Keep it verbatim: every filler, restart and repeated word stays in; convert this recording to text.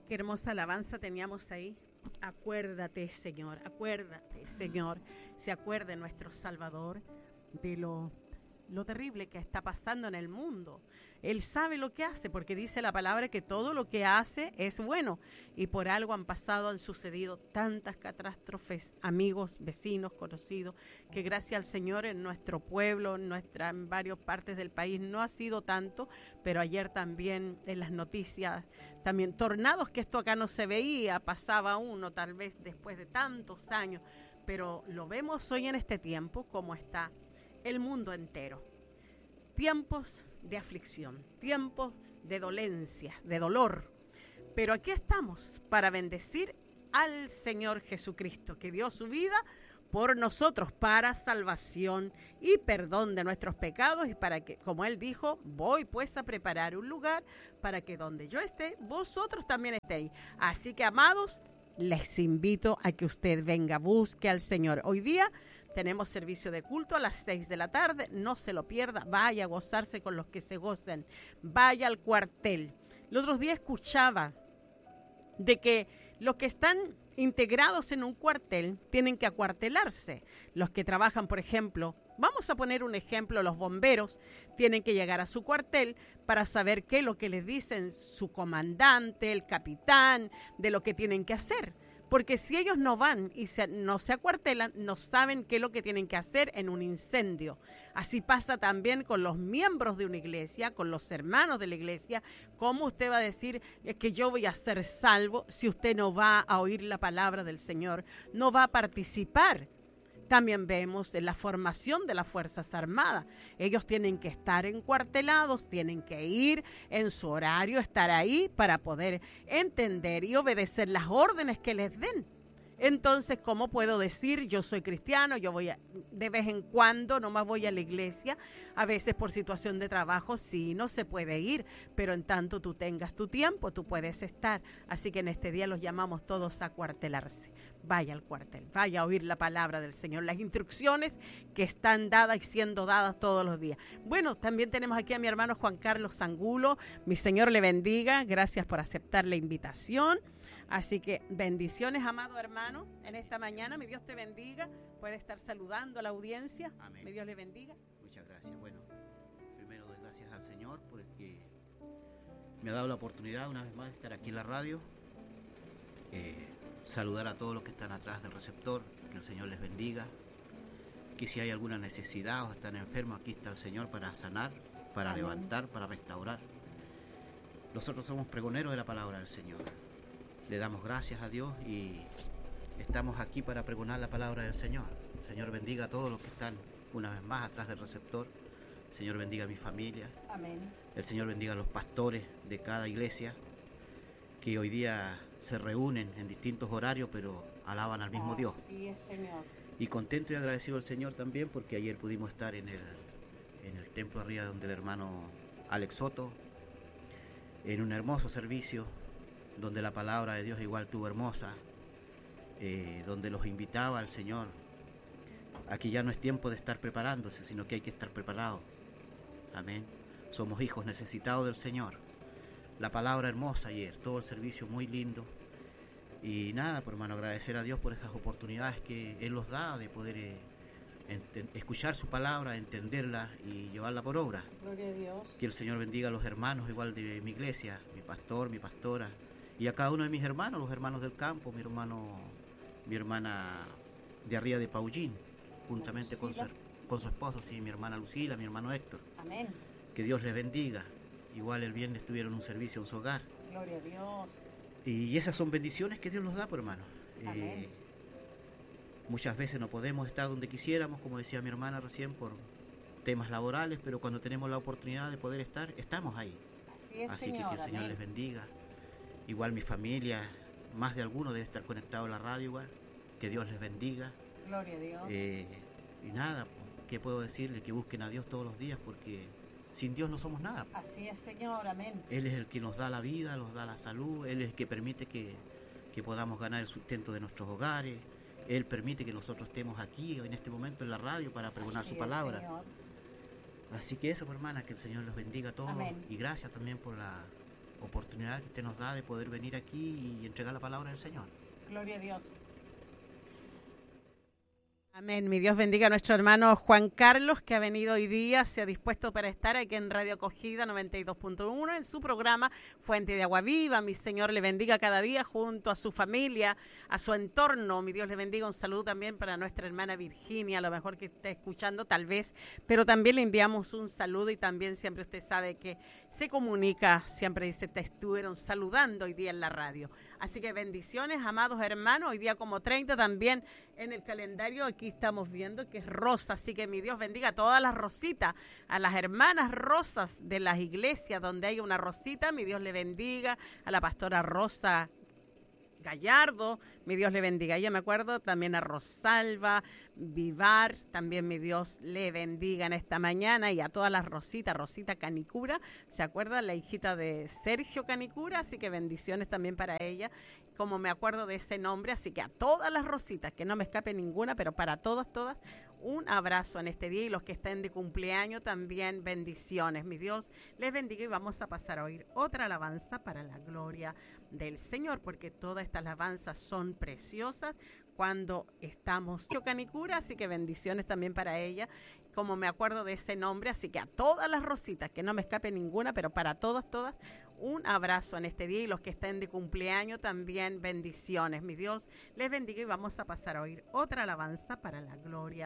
Qué hermosa alabanza teníamos ahí. Acuérdate, Señor, acuérdate, Señor. Se acuerde nuestro Salvador de lo, lo terrible que está pasando en el mundo. Él sabe lo que hace, porque dice la palabra que todo lo que hace es bueno. Y por algo han pasado, han sucedido tantas catástrofes, amigos, vecinos, conocidos, que gracias al Señor en nuestro pueblo, en, nuestra, en varias partes del país no ha sido tanto, pero ayer también en las noticias, también tornados, que esto acá no se veía, pasaba uno tal vez después de tantos años, pero lo vemos hoy en este tiempo como está el mundo entero. Tiempos de aflicción, tiempos de dolencia, de dolor. Pero aquí estamos para bendecir al Señor Jesucristo, que dio su vida por nosotros para salvación y perdón de nuestros pecados, y para que, como Él dijo, voy pues a preparar un lugar para que donde yo esté, vosotros también estéis. Así que, amados, les invito a que usted venga, busque al Señor. Hoy día tenemos servicio de culto a las seis de la tarde, no se lo pierda, vaya a gozarse con los que se gocen, vaya al cuartel. El otro día escuchaba de que los que están integrados en un cuartel tienen que acuartelarse. Los que trabajan, por ejemplo, vamos a poner un ejemplo, los bomberos tienen que llegar a su cuartel para saber qué es lo que les dicen su comandante, el capitán, de lo que tienen que hacer. Porque si ellos no van y se, no se acuartelan, no saben qué es lo que tienen que hacer en un incendio. Así pasa también con los miembros de una iglesia, con los hermanos de la iglesia. ¿Cómo usted va a decir que yo voy a ser salvo si usted no va a oír la palabra del Señor, no va a participar? También vemos en la formación de las Fuerzas Armadas. Ellos tienen que estar encuartelados, tienen que ir en su horario, estar ahí para poder entender y obedecer las órdenes que les den. Entonces, ¿cómo puedo decir yo soy cristiano? Yo voy a, de vez en cuando, nomás voy a la iglesia. A veces por situación de trabajo sí, no se puede ir, pero en tanto tú tengas tu tiempo, tú puedes estar. Así que en este día los llamamos todos a cuartelarse. Vaya al cuartel, vaya a oír la palabra del Señor, las instrucciones que están dadas y siendo dadas todos los días. Bueno, también tenemos aquí a mi hermano Juan Carlos Angulo. Mi Señor le bendiga, gracias por aceptar la invitación. Así que bendiciones, amado hermano, en esta mañana. Mi Dios te bendiga. Puede estar saludando a la audiencia. Amén. Mi Dios le bendiga. Muchas gracias. Bueno, primero doy gracias al Señor porque me ha dado la oportunidad una vez más de estar aquí en la radio. Eh, saludar a todos los que están atrás del receptor. Que el Señor les bendiga. Que si hay alguna necesidad o están enfermos, aquí está el Señor para sanar, para Amén. Levantar, para restaurar. Nosotros somos pregoneros de la palabra del Señor. Le damos gracias a Dios y estamos aquí para pregonar la palabra del Señor. El Señor bendiga a todos los que están una vez más atrás del receptor. El Señor bendiga a mi familia. Amén. El Señor bendiga a los pastores de cada iglesia que hoy día se reúnen en distintos horarios, pero alaban al mismo Así Dios. Así es, Señor. Y contento y agradecido al Señor también porque ayer pudimos estar en el, en el templo arriba donde el hermano Alex Soto, en un hermoso servicio, donde la palabra de Dios igual tuvo hermosa, eh, donde los invitaba al Señor. Aquí ya no es tiempo de estar preparándose, sino que hay que estar preparados. Amén. Somos hijos necesitados del Señor. La palabra hermosa ayer, todo el servicio muy lindo. Y nada, por hermano, agradecer a Dios por esas oportunidades que Él nos da de poder eh, ent- escuchar su palabra, entenderla y llevarla por obra. Gloria a Dios. Que el Señor bendiga a los hermanos igual de mi iglesia, mi pastor, mi pastora, y a cada uno de mis hermanos, los hermanos del campo, mi hermano, mi hermana de arriba de Paullín, juntamente con su, con su esposo, sí, mi hermana Lucila, mi hermano Héctor. Amén. Que Dios les bendiga. Igual el viernes tuvieron un servicio en su hogar. Gloria a Dios. Y esas son bendiciones que Dios nos da, por hermano. Amén. Eh, muchas veces no podemos estar donde quisiéramos, como decía mi hermana recién, por temas laborales, pero cuando tenemos la oportunidad de poder estar, estamos ahí. Así es, Así Señor. que que el Señor Amén. les bendiga. Igual mi familia, más de alguno debe estar conectado a la radio igual. Que Dios les bendiga. Gloria a Dios. Eh, y nada, ¿qué puedo decirle? Que busquen a Dios todos los días porque sin Dios no somos nada. Así es, Señor. Amén. Él es el que nos da la vida, nos da la salud. Él es el que permite que, que podamos ganar el sustento de nuestros hogares. Él permite que nosotros estemos aquí en este momento en la radio para pregonar Así su es, palabra. Señor. Así que eso, hermana, que el Señor los bendiga a todos. Amén. Y gracias también por la oportunidad que usted nos da de poder venir aquí y entregar la palabra del Señor. Gloria a Dios. Amén. Mi Dios bendiga a nuestro hermano Juan Carlos, que ha venido hoy día, se ha dispuesto para estar aquí en Radio Acogida noventa y dos punto uno en su programa Fuente de Agua Viva. Mi Señor le bendiga cada día junto a su familia, a su entorno. Mi Dios le bendiga. Un saludo también para nuestra hermana Virginia, a lo mejor que esté escuchando tal vez, pero también le enviamos un saludo y también siempre usted sabe que se comunica, siempre dice, te estuvieron saludando hoy día en la radio. Así que bendiciones, amados hermanos. Hoy día como treinta también en el calendario aquí estamos viendo que es rosa, así que mi Dios bendiga a todas las rositas, a las hermanas rosas de las iglesias donde hay una rosita, mi Dios le bendiga, a la pastora Rosa Gallardo, mi Dios le bendiga. Yo me acuerdo también a Rosalba Vivar, también mi Dios le bendiga en esta mañana, y a todas las rositas, Rosita Canicura, ¿se acuerda? La hijita de Sergio Canicura, así que bendiciones también para ella, como me acuerdo de ese nombre, así que a todas las rositas, que no me escape ninguna, pero para todas, todas, un abrazo en este día, y los que estén de cumpleaños también bendiciones. Mi Dios les bendiga, y vamos a pasar a oír otra alabanza para la gloria del Señor, porque todas estas alabanzas son preciosas cuando estamos en Canicura, así que bendiciones también para ella, como me acuerdo de ese nombre, así que a todas las rositas, que no me escape ninguna, pero para todas, todas, un abrazo en este día, y los que estén de cumpleaños también bendiciones. Mi Dios les bendiga, y vamos a pasar a oír otra alabanza para la gloria